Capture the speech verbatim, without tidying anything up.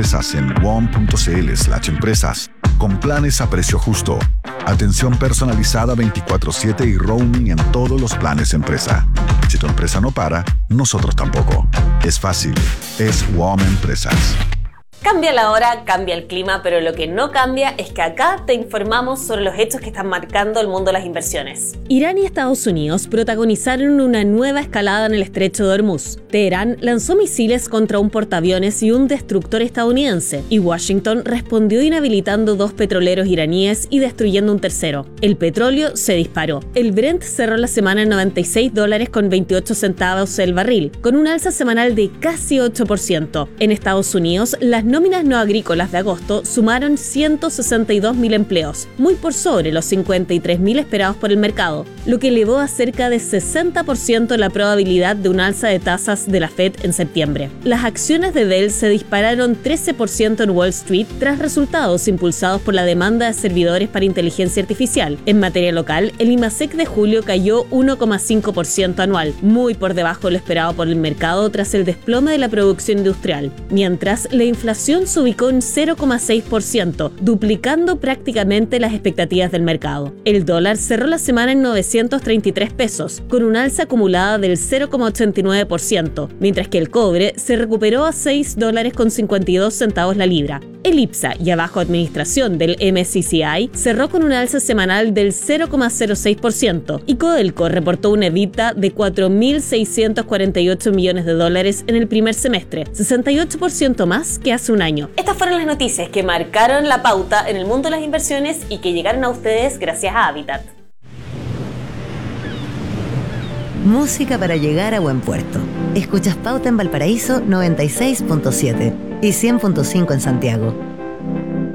Empresas en W O M punto c l slash empresas, con planes a precio justo, atención personalizada veinticuatro siete y roaming en todos los planes empresa. Si tu empresa no para, nosotros tampoco. Es fácil, es W O M Empresas. Cambia la hora, cambia el clima, pero lo que no cambia es que acá te informamos sobre los hechos que están marcando el mundo de las inversiones. Irán y Estados Unidos protagonizaron una nueva escalada en el estrecho de Hormuz. Teherán lanzó misiles contra un portaaviones y un destructor estadounidense, y Washington respondió inhabilitando dos petroleros iraníes y destruyendo un tercero. El petróleo se disparó. El Brent cerró la semana en noventa y seis dólares con veintiocho centavos el barril, con un alza semanal de casi ocho por ciento. En Estados Unidos, las nóminas no agrícolas de agosto sumaron ciento sesenta y dos mil empleos, muy por sobre los cincuenta y tres mil esperados por el mercado, lo que elevó a cerca de sesenta por ciento la probabilidad de un alza de tasas de la Fed en septiembre. Las acciones de Dell se dispararon trece por ciento en Wall Street tras resultados impulsados por la demanda de servidores para inteligencia artificial. En materia local, el IMASEC de julio cayó uno coma cinco por ciento anual, muy por debajo de lo esperado por el mercado tras el desplome de la producción industrial, mientras la inflación se ubicó en cero coma seis por ciento, duplicando prácticamente las expectativas del mercado. El dólar cerró la semana en novecientos treinta y tres pesos, con una alza acumulada del cero coma ochenta y nueve por ciento, mientras que el cobre se recuperó a seis dólares con cincuenta y dos centavos la libra. El IPSA y abajo administración del M S C I cerró con una alza semanal del cero coma cero seis por ciento y Codelco reportó una EBITDA de cuatro mil seiscientos cuarenta y ocho millones de dólares en el primer semestre, sesenta y ocho por ciento más que hace un año. Estas fueron las noticias que marcaron la pauta en el mundo de las inversiones y que llegaron a ustedes gracias a Habitat. Música para llegar a buen puerto. Escuchas Pauta en Valparaíso noventa y seis punto siete y cien punto cinco en Santiago.